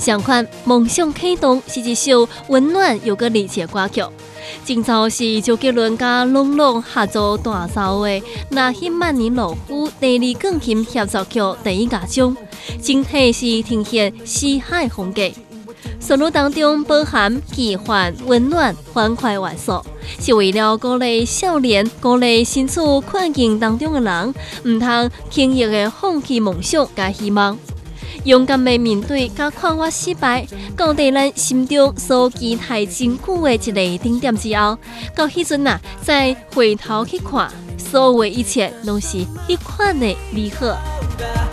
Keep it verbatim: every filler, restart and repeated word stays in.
相反，梦想启动是一首温暖又个励志的歌曲。今早是周杰伦甲龙龙合作大造的《那些万年老夫》第二钢琴协奏曲第一乐章，整体是呈现西海风格。旋律当中包含奇幻、温暖、欢快元素，是为了鼓励少年、鼓励身处困境当中的人，唔通轻易的放弃梦想甲希望。勇敢的面对甲看我失败，到伫咱心中所期待真久的一个顶点之后，到迄阵啊，再回头去看，所有的一切拢是迄款的美好。